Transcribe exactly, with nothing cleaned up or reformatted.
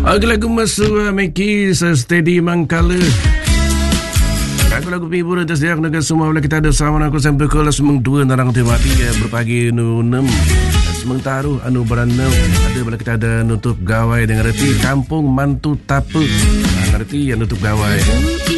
Lagu-lagu masuk Meki steady mangkala. Lagu-lagu hiburan tersedia dengan semua boleh kita ada sama aku sampai ke semang dua narang temati berpagi nu enam sementara anu beranam ada boleh kita ada nutup gawai dengan reti kampung mantu tapu ngerti yang nutup gawai.